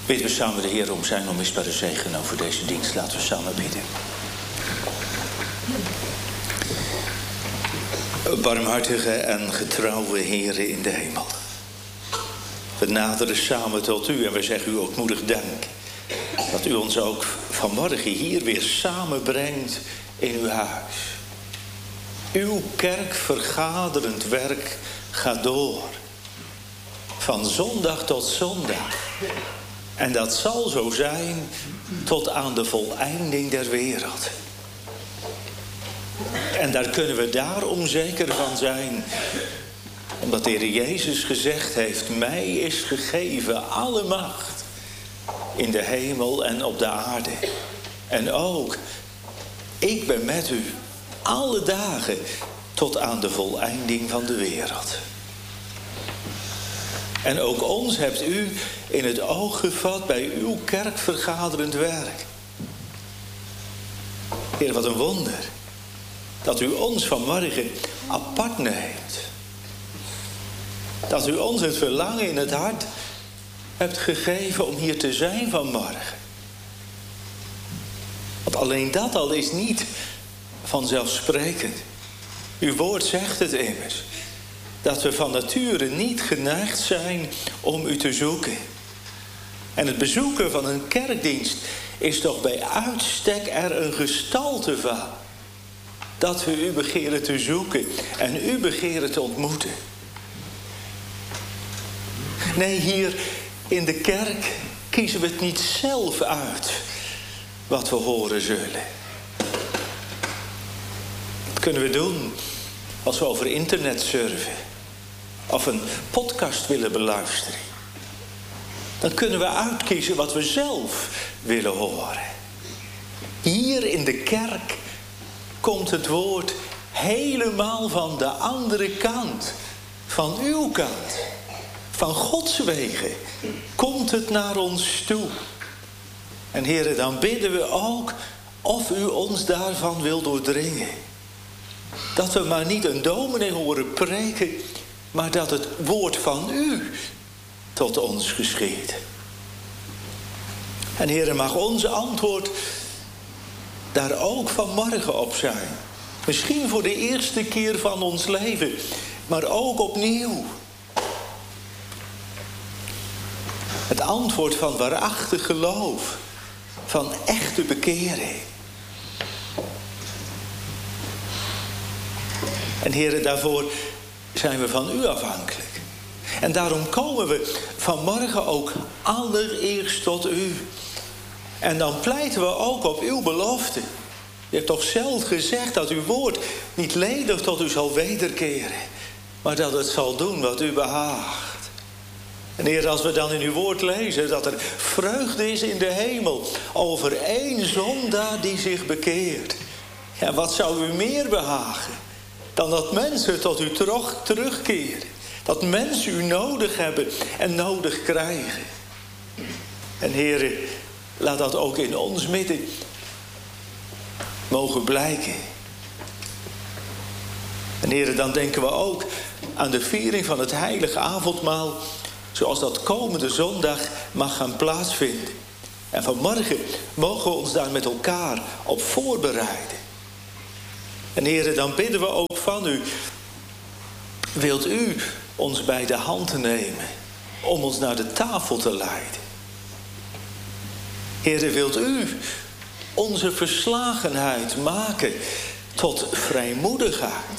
Bidden we samen de Heer om zijn onmisbare zegen over deze dienst. Laten we samen bidden. Barmhartige en getrouwe Heere in de hemel. We naderen samen tot u en we zeggen u ootmoedig dank. Dat u ons ook vanmorgen hier weer samenbrengt in uw huis. Uw kerkvergaderend werk gaat door. Van zondag tot zondag. En dat zal zo zijn tot aan de voleinding der wereld. En daar kunnen we daarom zeker van zijn. Omdat de Heer Jezus gezegd heeft: mij is gegeven alle macht in de hemel en op de aarde. En ook, ik ben met u alle dagen tot aan de voleinding van de wereld. En ook ons hebt u in het oog gevat bij uw kerkvergaderend werk. Heer, wat een wonder. Dat u ons vanmorgen apart neemt. Dat u ons het verlangen in het hart hebt gegeven om hier te zijn vanmorgen. Want alleen dat al is niet vanzelfsprekend. Uw woord zegt het immers. Dat we van nature niet geneigd zijn om u te zoeken. En het bezoeken van een kerkdienst is toch bij uitstek er een gestalte van. Dat we u begeren te zoeken en u begeren te ontmoeten. Nee, hier in de kerk kiezen we het niet zelf uit wat we horen zullen. Dat kunnen we doen als we over internet surfen of een podcast willen beluisteren. Dan kunnen we uitkiezen wat we zelf willen horen. Hier in de kerk komt het woord helemaal van de andere kant. Van uw kant. Van Gods wegen komt het naar ons toe. En heren, dan bidden we ook of u ons daarvan wil doordringen. Dat we maar niet een dominee horen preken, maar dat het woord van u tot ons geschiet. En heren, mag ons antwoord daar ook vanmorgen op zijn. Misschien voor de eerste keer van ons leven, maar ook opnieuw. Het antwoord van waarachtig geloof, van echte bekering. En heren, daarvoor zijn we van u afhankelijk. En daarom komen we vanmorgen ook allereerst tot u. En dan pleiten we ook op uw belofte. U hebt toch zelf gezegd dat uw woord niet ledig tot u zal wederkeren, maar dat het zal doen wat u behaagt. En Heer, als we dan in uw woord lezen dat er vreugde is in de hemel over één zondaar die zich bekeert. Ja, wat zou u meer behagen dan dat mensen tot u terugkeren. Dat mensen u nodig hebben en nodig krijgen. En Heer, laat dat ook in ons midden mogen blijken. En Heer, dan denken we ook aan de viering van het heilige avondmaal, zoals dat komende zondag mag gaan plaatsvinden. En vanmorgen mogen we ons daar met elkaar op voorbereiden. En Heer, dan bidden we ook van u. Wilt u ons bij de hand nemen om ons naar de tafel te leiden? Heer, wilt u onze verslagenheid maken tot vrijmoedigheid?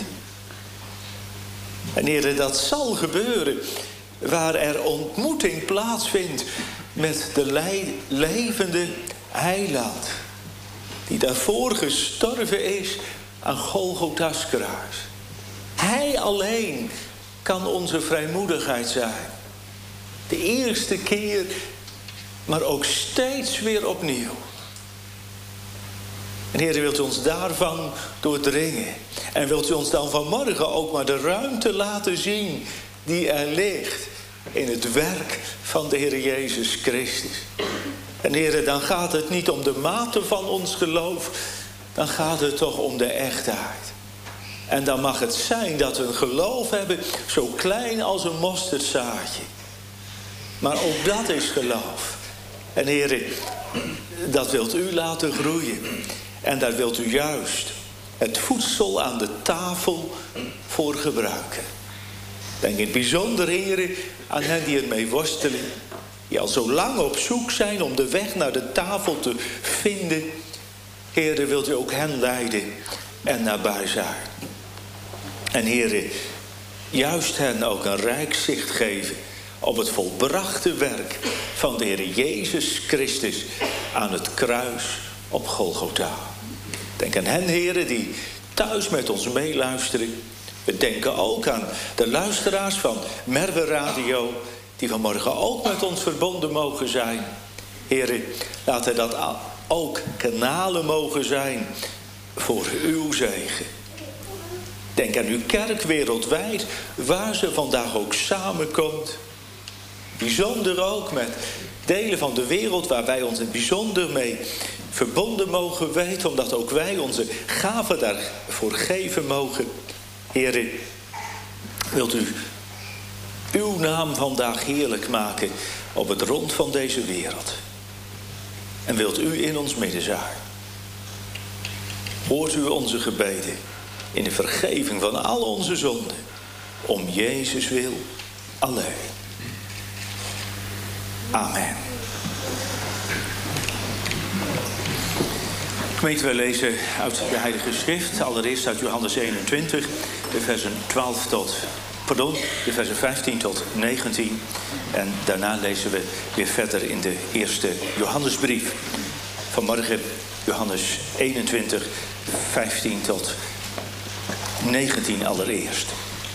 En Heer, dat zal gebeuren waar er ontmoeting plaatsvindt met de levende heiland, die daarvoor gestorven is aan Golgotha's kruis. Hij alleen kan onze vrijmoedigheid zijn. De eerste keer, maar ook steeds weer opnieuw. En Heer, wilt u ons daarvan doordringen? En wilt u ons dan vanmorgen ook maar de ruimte laten zien die er ligt in het werk van de Heer Jezus Christus? En Heer, dan gaat het niet om de mate van ons geloof, dan gaat het toch om de echtheid. En dan mag het zijn dat we een geloof hebben zo klein als een mosterdzaadje. Maar ook dat is geloof. En Heere, dat wilt u laten groeien. En daar wilt u juist het voedsel aan de tafel voor gebruiken. Denk in het bijzonder, Heere, aan hen die ermee worstelen. Die al zo lang op zoek zijn om de weg naar de tafel te vinden. Heere, wilt u ook hen leiden en nabij zijn. En Heere, juist hen ook een rijk zicht geven op het volbrachte werk van de Heer Jezus Christus aan het kruis op Golgotha. Denk aan hen, heren, die thuis met ons meeluisteren. We denken ook aan de luisteraars van Merwe Radio, die vanmorgen ook met ons verbonden mogen zijn. Heren, laten dat ook kanalen mogen zijn voor uw zegen. Denk aan uw kerk wereldwijd, waar ze vandaag ook samenkomt. Bijzonder ook met delen van de wereld waar wij ons bijzonder mee verbonden mogen weten, omdat ook wij onze gaven daarvoor geven mogen. Heren, wilt u uw naam vandaag heerlijk maken op het rond van deze wereld. En wilt u in ons midden zijn. Hoort u onze gebeden in de vergeving van al onze zonden. Om Jezus wil alleen. Amen. Gemeente, wij lezen uit de Heilige Schrift. Allereerst uit Johannes 21, de versen 15 tot 19. En daarna lezen we weer verder in de eerste Johannesbrief. Vanmorgen Johannes 21, 15 tot 19 allereerst.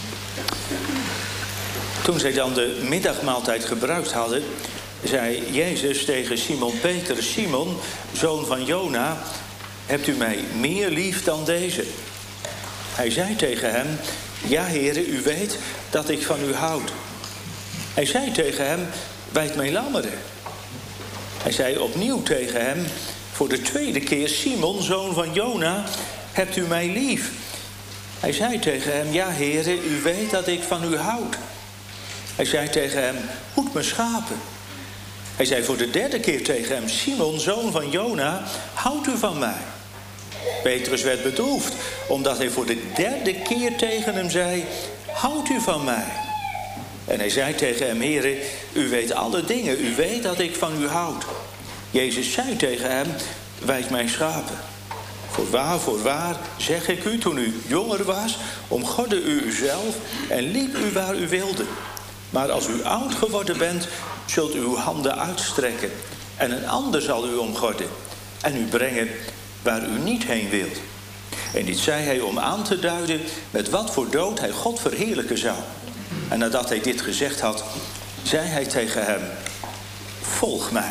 Toen zij dan de middagmaaltijd gebruikt hadden, zei Jezus tegen Simon Peter: Simon, zoon van Jona, hebt u mij meer lief dan deze? Hij zei tegen hem: ja, Heere, u weet dat ik van u houd. Hij zei tegen hem: wijd mij lammeren. Hij zei opnieuw tegen hem voor de tweede keer: Simon, zoon van Jona, hebt u mij lief? Hij zei tegen hem: ja, Heere, u weet dat ik van u houd. Hij zei tegen hem: hoed mijn schapen. Hij zei voor de derde keer tegen hem: Simon, zoon van Jona, houdt u van mij? Petrus werd bedroefd, omdat hij voor de derde keer tegen hem zei: houdt u van mij? En hij zei tegen hem: Heere, u weet alle dingen, u weet dat ik van u houd. Jezus zei tegen hem: wijd mijn schapen. Voorwaar, zeg ik u, toen u jonger was, omgordde u uzelf en liep u waar u wilde. Maar als u oud geworden bent, zult u uw handen uitstrekken en een ander zal u omgorden en u brengen waar u niet heen wilt. En dit zei hij om aan te duiden met wat voor dood hij God verheerlijken zou. En nadat hij dit gezegd had, zei hij tegen hem: volg mij.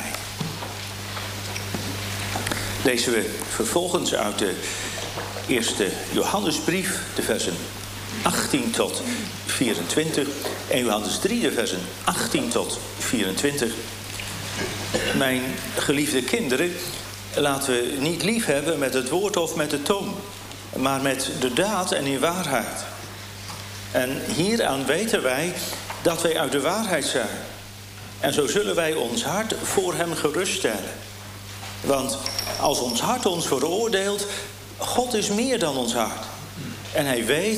Lezen we vervolgens uit de eerste Johannesbrief, de versen 18 tot 24. En Johannes 3, de versen 18 tot 24. Mijn geliefde kinderen, laten we niet lief hebben met het woord of met de tong, maar met de daad en in waarheid. En hieraan weten wij dat wij uit de waarheid zijn. En zo zullen wij ons hart voor hem geruststellen. Want als ons hart ons veroordeelt, God is meer dan ons hart. En hij weet